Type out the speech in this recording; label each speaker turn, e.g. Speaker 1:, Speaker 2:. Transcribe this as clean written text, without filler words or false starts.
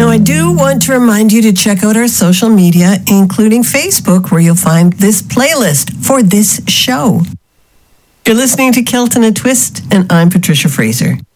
Speaker 1: Now, I do want to remind you to check out our social media, including Facebook, where you'll find this playlist for this show. You're listening to Kilt and a Twist, and I'm Patricia Fraser.